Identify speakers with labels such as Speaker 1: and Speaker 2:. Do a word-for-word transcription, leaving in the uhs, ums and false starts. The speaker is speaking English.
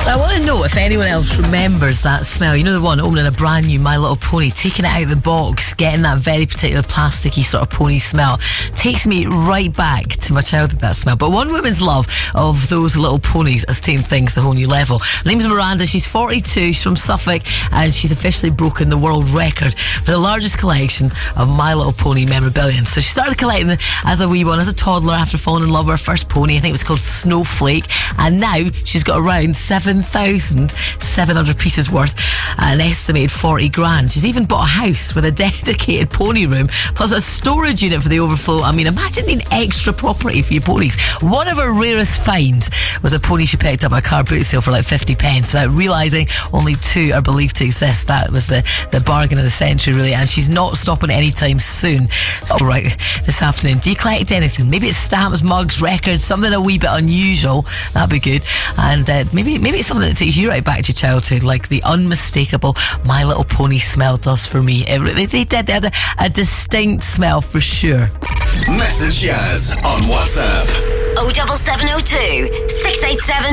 Speaker 1: I want to know if anyone else remembers that smell. You know, the one opening a brand new My Little Pony, taking it out of the box, getting that very particular plasticky sort of pony smell. Takes me right back to my childhood, that smell. But one woman's love of those little ponies has taken things to a whole new level. Her name's Miranda. She's forty-two. She's from Suffolk, and she's officially broken the world record for the largest collection of My Little Pony memorabilia. So she started collecting them as a wee one, as a toddler, after falling in love with her first pony. I think it was called Snowflake. And now she's got around seven thousand seven hundred pieces worth, an estimated forty grand. She's even bought a house with a dedicated pony room, plus a storage unit for the overflow. I mean, imagine needing extra property for your ponies. One of her rarest finds was a pony she picked up at a car boot sale for like fifty pence, without realising only two are believed to exist. That was the, the bargain of the century, really, and she's not stopping anytime soon. So, right, this afternoon, do you collect anything? Maybe it's stamps, mugs, records, something a wee bit unusual. That'd be good. And uh, maybe maybe it's something that takes you right back to your childhood, like the unmistakable My Little Pony smell does for me. It, they, they did. They had a, a distinct smell for sure.
Speaker 2: Message Jazz on WhatsApp.
Speaker 3: oh seven seven oh two, six eight seven